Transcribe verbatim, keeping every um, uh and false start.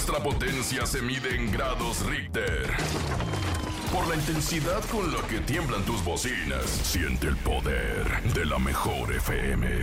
Nuestra potencia se mide en grados Richter. Por la intensidad con la que tiemblan tus bocinas, siente el poder de la mejor F M.